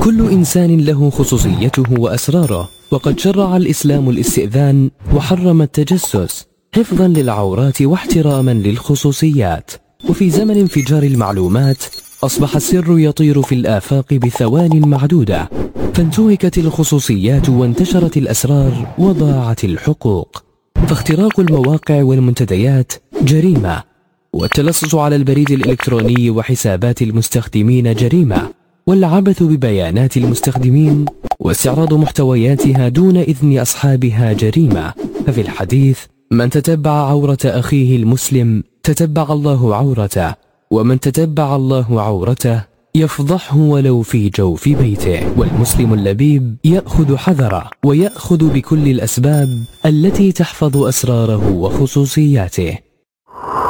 كل إنسان له خصوصيته وأسراره، وقد شرع الإسلام الاستئذان وحرم التجسس حفظا للعورات واحتراما للخصوصيات. وفي زمن انفجار المعلومات أصبح السر يطير في الآفاق بثوان معدودة، فانتهكت الخصوصيات وانتشرت الأسرار وضاعت الحقوق. فاختراق المواقع والمنتديات جريمة، والتلصص على البريد الإلكتروني وحسابات المستخدمين جريمة، والعبث ببيانات المستخدمين واستعراض محتوياتها دون إذن أصحابها جريمة. ففي الحديث: من تتبع عورة أخيه المسلم تتبع الله عورته، ومن تتبع الله عورته يفضحه ولو في جوف بيته. والمسلم اللبيب يأخذ حذره ويأخذ بكل الأسباب التي تحفظ أسراره وخصوصياته.